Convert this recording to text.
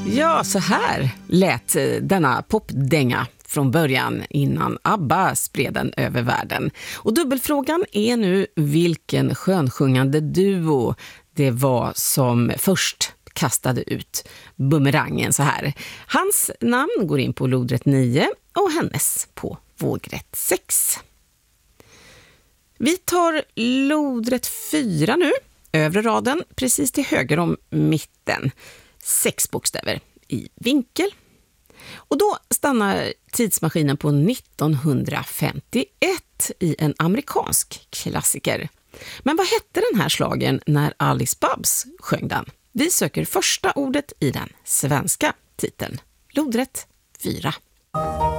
Ja, så här lät denna popdänga från början innan ABBA spred den över världen. Och dubbelfrågan är nu vilken skönsjungande duo det var som först kastade ut bumerangen så här. Hans namn går in på lodrätt 9 och hennes på vågrätt 6. Vi tar lodrätt 4 nu, övre raden precis till höger om mitten. 6 bokstäver i vinkel. Och då stannar tidsmaskinen på 1951 i en amerikansk klassiker. Men vad hette den här slagen när Alice Babs sjöng den? Vi söker första ordet i den svenska titeln. Lodrätt 4.